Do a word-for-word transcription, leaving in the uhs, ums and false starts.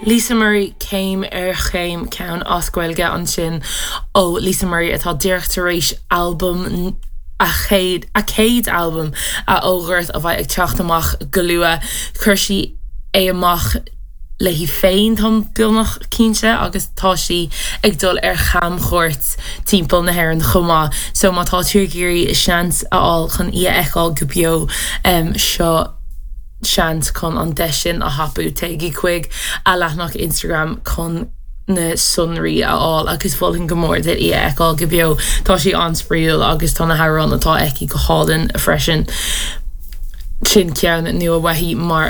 Lisa Murray céim ar chéim ceann oscailge an sin ó Lisa Murray atá deirtaréis album a chéad a céad album a ógurt a bhaid ag teacht amach goilua chuirsí é amach le hí féin tam bilnach cínse agus tá si ag dul ar cham chóirt timppel na hairan chumá so má tá tú géirí seans aáil chun í eáil go bio um, seo seans chun an deisisin a hapú teigi chuig a leathnach Instagram chun na sunraí aáil agus bhfuiln gomór de í eáil go bio tá si anspríúil agus tá na haran atá eici go hádan a freisin sin cean nu a wehí mar